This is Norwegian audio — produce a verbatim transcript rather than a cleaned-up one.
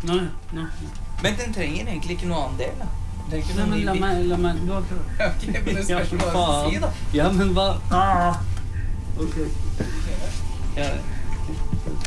Nei, nei. Men den trenger egentlig ikke noe annen del, da. Den trenger ikke Nei, noe men ny la bit. meg, la meg, du har prøvd. Ok, men det spørs hva du faen. si, da. Ja, men hva? Ah. Ok. Ja.